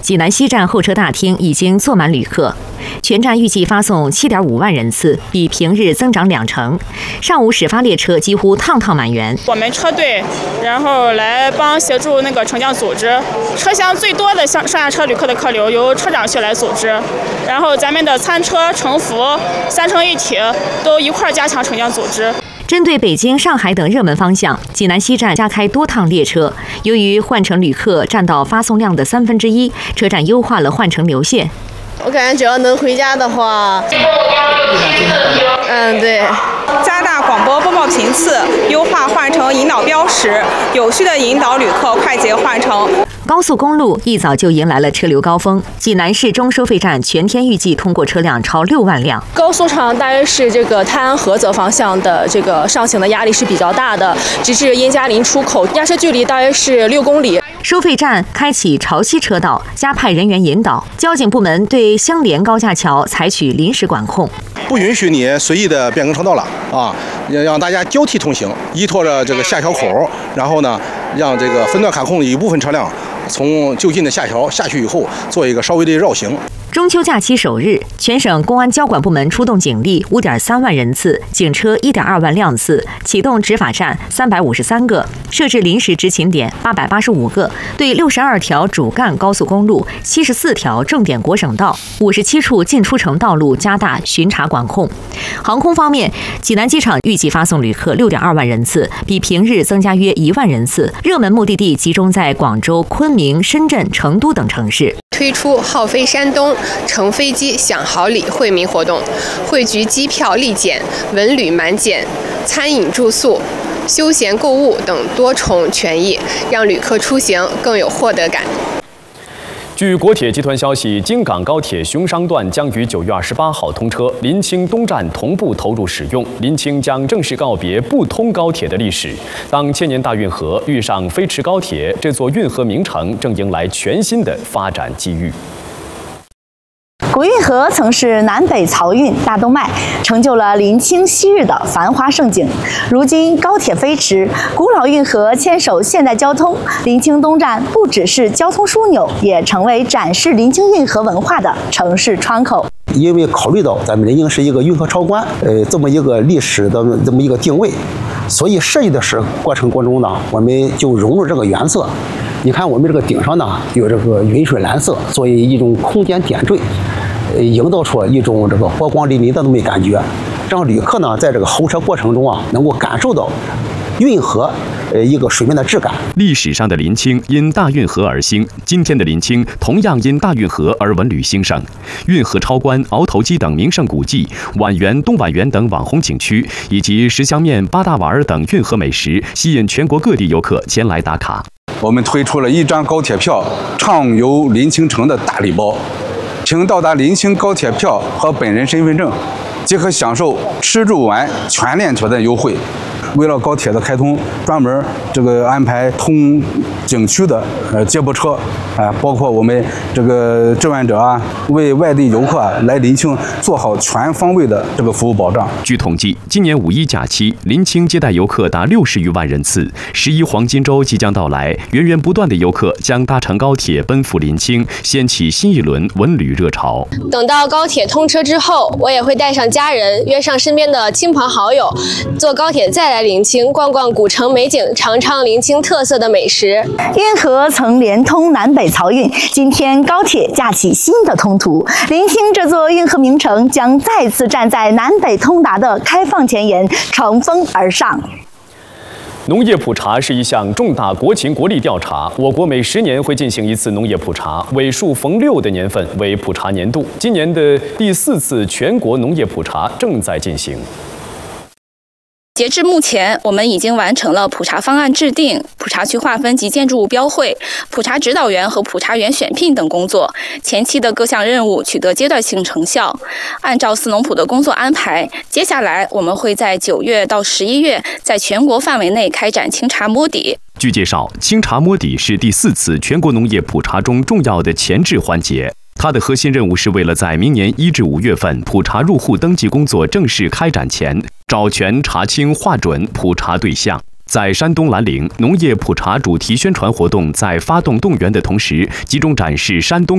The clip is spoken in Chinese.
济南西站候车大厅已经坐满旅客，全站预计发送7.5万人次，比平日增长20%。上午始发列车几乎趟趟满员。 我们车队然后来协助那个乘降组织，车厢最多的上下车旅客的客流由车长去来组织，然后咱们的餐车、乘服3乘1体都一块加强乘降组织。 针对北京、上海等热门方向，济南西站加开多趟列车。由于换乘旅客占到发送量的1/3，车站优化了换乘流线。 我感觉只要能回家的话，对， 加大广播播报频次，优化换乘引导标识，有序地引导旅客快捷换乘。 高速公路一早就迎来了车流高峰，济南市中收费站全天预计通过车辆超6万辆。 高速上大约是泰安菏泽方向的上行的压力是比较大的，直至殷家林出口，压车距离大约是6公里。 收费站开启潮汐车道，加派人员引导。交警部门对相连高架桥采取临时管控， 不允许你随意的变更车道了啊！让大家交替通行，依托着下桥口，然后呢，让分段卡控一部分车辆从就近的下桥下去以后，做一个稍微的绕行。 中秋假期首日，全省公安交管部门出动警力5.3万人次，警车1.2万辆次，启动执法站353个，设置临时执勤点885个，对62条主干高速公路、74条重点国省道、57处进出城道路加大巡查管控。航空方面，济南机场预计发送旅客6.2万人次，比平日增加约1万人次。热门目的地集中在广州、昆明、深圳、成都等城市。 推出号飞山东、乘飞机享好礼惠民活动，汇聚机票立减、文旅满减、餐饮住宿、休闲购物等多重权益，让旅客出行更有获得感。 据国铁集团消息，京港高铁熊商段将于9月28号通车，临清东站同步投入使用，临清将正式告别不通高铁的历史。当千年大运河遇上飞驰高铁，这座运河名城正迎来全新的发展机遇。 古运河曾是南北漕运大动脉，成就了临清昔日的繁华盛景。如今高铁飞驰，古老运河牵手现代交通，临清东站不只是交通枢纽，也成为展示临清运河文化的城市窗口。 因为考虑到咱们临清是一个运河超关，这么一个历史的这么一个定位，所以设计的过程中呢，我们就融入这个原色。你看我们这个顶上呢有云水蓝色，作为一种空间点缀，营造出一种波光粼粼的那么一感觉，让旅客呢在候车过程中能够感受到运河一个水面的质感。 历史上的临清因大运河而兴，今天的临清同样因大运河而文旅兴盛。运河超关、鳌头矶等名胜古迹、宛园、东莞园等网红景区，以及十香面、八大碗等运河美食，吸引全国各地游客前来打卡。 我们推出了1张高铁票畅游临清城的大礼包，请到达临清高铁票和本人身份证，即可享受吃住玩全链条的优惠。为了高铁的开通，专门安排通景区的接驳车，包括我们志愿者啊，为外地游客来临清做好全方位的服务保障。 据统计，今年5·1假期，临清接待游客达60余万人次。11黄金周即将到来，源源不断的游客将搭乘高铁奔赴临清，掀起新一轮文旅热潮。 等到高铁通车之后，我也会带上家人，约上身边的亲朋好友，坐高铁再来临清逛逛古城美景，尝尝临清特色的美食。 运河曾连通南北漕运，今天高铁架起新的通途，临清这座运河名城将再次站在南北通达的开放前沿，乘风而上。 农业普查是一项重大国情国力调查，我国每10年会进行一次农业普查，尾数逢6的年份为普查年度。今年的第4次全国农业普查正在进行。 截至目前，我们已经完成了普查方案制定、普查区划分及建筑物标绘、普查指导员和普查员选聘等工作，前期的各项任务取得阶段性成效。按照4农普的工作安排，接下来我们会在9月到11月在全国范围内开展清查摸底。 据介绍，清查摸底是第4次全国农业普查中重要的前置环节。它的核心任务是为了在明年1至5月份普查入户登记工作正式开展前，找全查清划准普查对象。在山东兰陵，农业普查主题宣传活动在发动动员的同时，集中展示山东